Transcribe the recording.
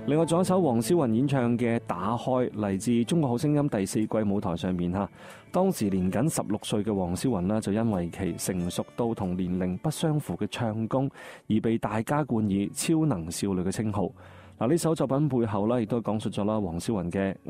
另外仲有一首黃霄雲演唱嘅《打開》，嚟自《中國好聲音》第4季舞台上面。當時年僅16歲嘅黃霄雲呢，就因為其成熟到同年齡不相符嘅唱功，而被大家冠以超能少女嘅稱號。呢首作品背後呢，亦都講述咗啦黃霄雲嘅